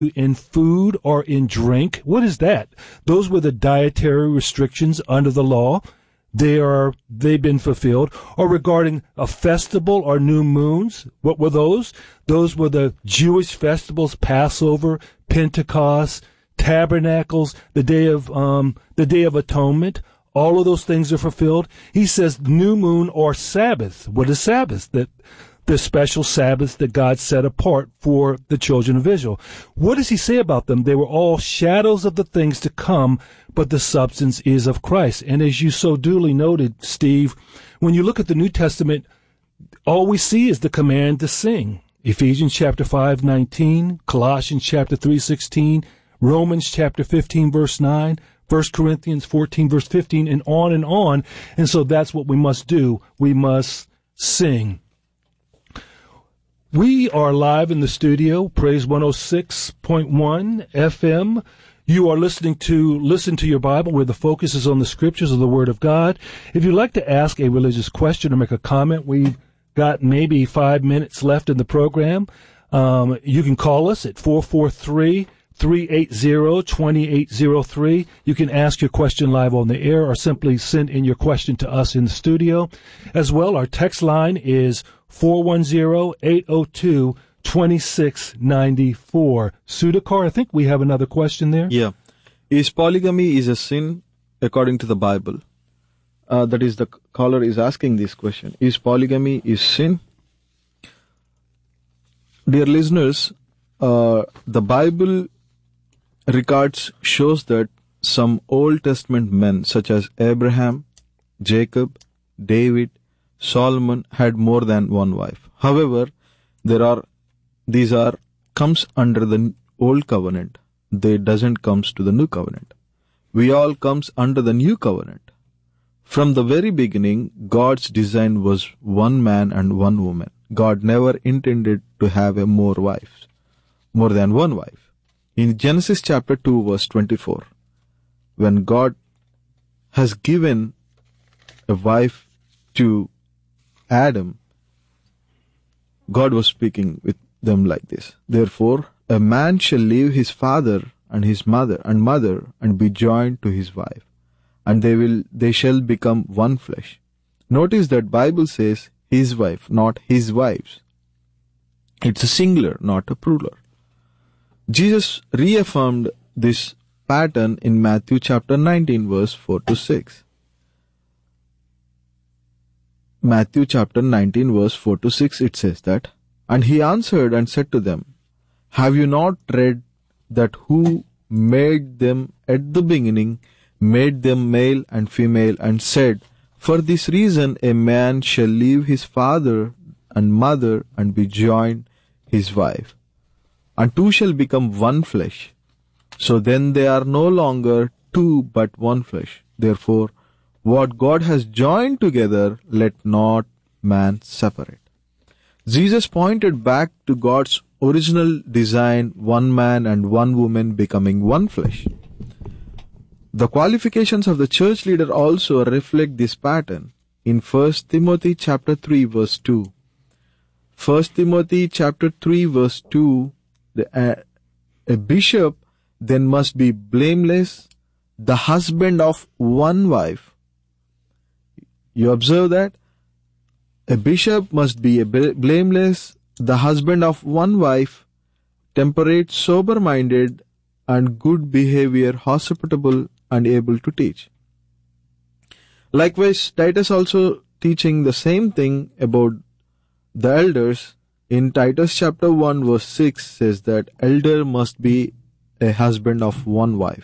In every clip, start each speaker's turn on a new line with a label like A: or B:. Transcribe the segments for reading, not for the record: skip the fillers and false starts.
A: in food or in drink. What is that? Those were the dietary restrictions under the law. They've been fulfilled. Or regarding a festival or new moons, what were those? Those were the Jewish festivals: Passover, Pentecost, Tabernacles, the Day of Atonement. All of those things are fulfilled. He says new moon or Sabbath. What is Sabbath? The special Sabbaths that God set apart for the children of Israel. What does he say about them? They were all shadows of the things to come, but the substance is of Christ. And as you so duly noted, Steve, when you look at the New Testament, all we see is the command to sing. Ephesians chapter 5:19, Colossians chapter 3:16, Romans chapter 15 verse 9, 1 Corinthians 14 verse 15, and on and on. And so that's what we must do. We must sing. We are live in the studio, Praise 106.1 FM. You are listening to Listen to Your Bible, where the focus is on the scriptures of the Word of God. If you'd like to ask a religious question or make a comment, we've got maybe 5 minutes left in the program. You can call us at 443-380-2803. You can ask your question live on the air or simply send in your question to us in the studio. As well, our text line is 410-802-2694. Sudhakar, I think we have another question there.
B: Yeah. Is polygamy a sin according to the Bible? That is, the caller is asking this question. Is polygamy a sin? Dear listeners, the Bible records shows that some Old Testament men such as Abraham, Jacob, David, Solomon had more than one wife. However, these comes under the old covenant. They doesn't comes to the new covenant. We all comes under the new covenant. From the very beginning, God's design was one man and one woman. God never intended to have more than one wife. In Genesis chapter 2 verse 24, when God has given a wife to Adam, God was speaking with them like this. Therefore, a man shall leave his father and his mother and be joined to his wife, and they shall become one flesh. Notice that Bible says his wife, not his wives. It's a singular, not a plural. Jesus reaffirmed this pattern in Matthew chapter 19 verse 4-6. Matthew chapter 19 verse 4-6, it says that, and he answered and said to them, have you not read that who made them at the beginning made them male and female, and said, for this reason a man shall leave his father and mother and be joined his wife, and two shall become one flesh. So then they are no longer two but one flesh. Therefore, what God has joined together, let not man separate. Jesus pointed back to God's original design, one man and one woman becoming one flesh. The qualifications of the church leader also reflect this pattern in 1 Timothy chapter 3 verse 2. 1 Timothy chapter 3 verse 2, a bishop then must be blameless, the husband of one wife. You observe that? A bishop must be blameless, the husband of one wife, temperate, sober-minded, and good behavior, hospitable, and able to teach. Likewise, Titus also teaching the same thing about the elders. In Titus chapter 1 verse 6 says that elder must be a husband of one wife.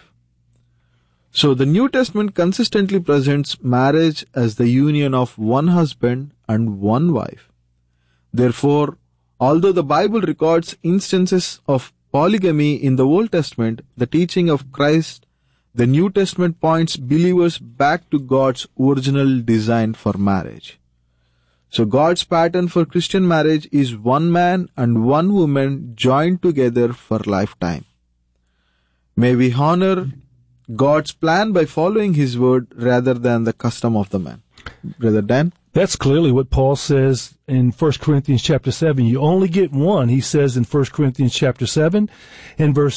B: So the New Testament consistently presents marriage as the union of one husband and one wife. Therefore, although the Bible records instances of polygamy in the Old Testament, the teaching of Christ, the New Testament points believers back to God's original design for marriage. So God's pattern for Christian marriage is one man and one woman joined together for lifetime. May we honor God's plan by following His word rather than the custom of the man. Brother Dan?
A: That's clearly what Paul says in 1 Corinthians chapter 7. You only get one, he says in 1 Corinthians chapter 7 and verse